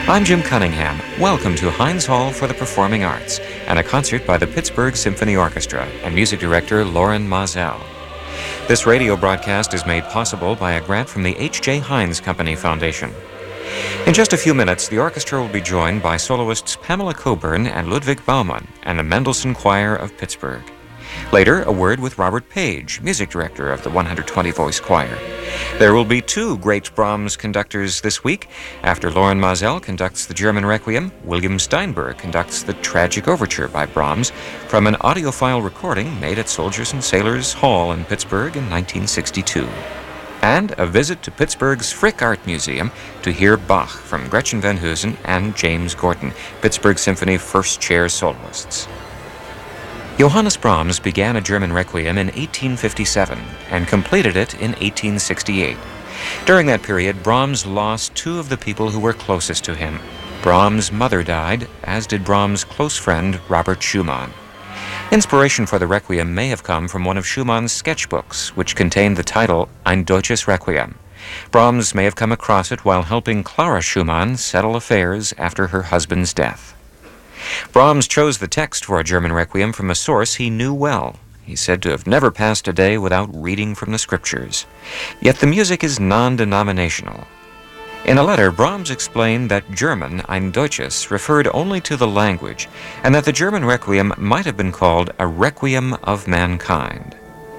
I'm Jim Cunningham. Welcome to Heinz Hall for the Performing Arts and a concert by the Pittsburgh Symphony Orchestra and music director Loren Mazel. This radio broadcast is made possible by a grant from the H.J. Heinz Company Foundation. In just a few minutes, the orchestra will be joined by soloists Pamela Coburn and Ludwig Baumann and the Mendelssohn Choir of Pittsburgh. Later, a word with Robert Page, music director of the 120-voice choir. There will be two great Brahms conductors this week. After Loren Mazel conducts the German Requiem, William Steinberg conducts the Tragic Overture by Brahms from an audiophile recording made at Soldiers and Sailors Hall in Pittsburgh in 1962. And a visit to Pittsburgh's Frick Art Museum to hear Bach from Gretchen Van Heusen and James Gorton, Pittsburgh Symphony first chair soloists. Johannes Brahms began a German Requiem in 1857 and completed it in 1868. During that period, Brahms lost two of the people who were closest to him. Brahms' mother died, as did Brahms' close friend Robert Schumann. Inspiration for the Requiem may have come from one of Schumann's sketchbooks, which contained the title Ein Deutsches Requiem. Brahms may have come across it while helping Clara Schumann settle affairs after her husband's death. Brahms chose the text for a German Requiem from a source he knew well. He's said to have never passed a day without reading from the scriptures. Yet the music is non-denominational. In a letter, Brahms explained that German, Ein Deutsches, referred only to the language, and that the German Requiem might have been called a Requiem of Mankind.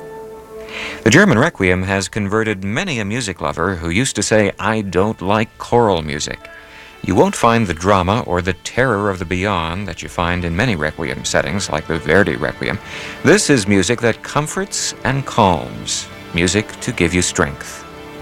The German Requiem has converted many a music lover who used to say, "I don't like choral music." You won't find the drama or the terror of the beyond that you find in many Requiem settings, like the Verdi Requiem. This is music that comforts and calms, music to give you strength.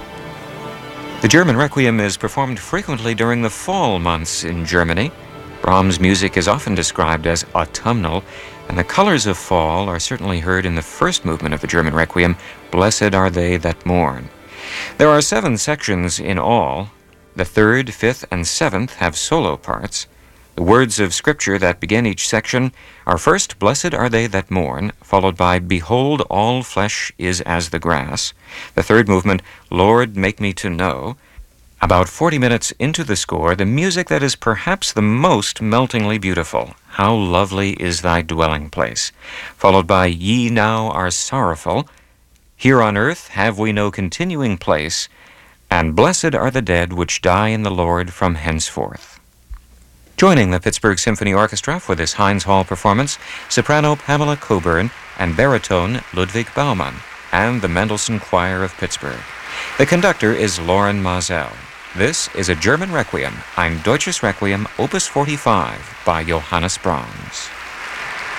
The German Requiem is performed frequently during the fall months in Germany. Brahms' music is often described as autumnal, and the colors of fall are certainly heard in the first movement of the German Requiem, Blessed Are They That Mourn. There are 7 sections in all. The 3rd, 5th, and 7th have solo parts. The words of Scripture that begin each section are first, Blessed are they that mourn, followed by, Behold, all flesh is as the grass. The 3rd movement, Lord, make me to know. About 40 minutes into the score, the music that is perhaps the most meltingly beautiful, How lovely is thy dwelling place, followed by, Ye now are sorrowful. Here on earth have we no continuing place, and blessed are the dead which die in the Lord from henceforth. Joining the Pittsburgh Symphony Orchestra for this Heinz Hall performance, soprano Pamela Coburn and baritone Ludwig Baumann, and the Mendelssohn Choir of Pittsburgh. The conductor is Loren Mazel. This is a German Requiem, Ein Deutsches Requiem, Opus 45, by Johannes Brahms.